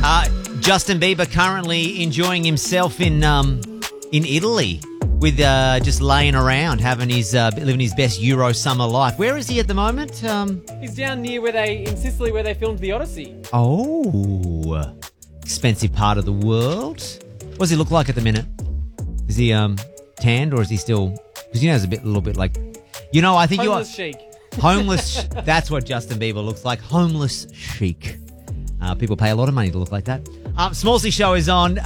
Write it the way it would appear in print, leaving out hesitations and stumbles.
Justin Bieber currently enjoying himself in Italy with just laying around, having living his best Euro summer life. Where is he at the moment? He's down near in Sicily where they filmed The Odyssey. Oh, expensive part of the world. What does he look like at the minute? Is he tanned or is he still? Because he's a little bit like, I think Homeless chic. Homeless. That's what Justin Bieber looks like. Homeless chic. People pay a lot of money to look like that. Smallsy Show is on.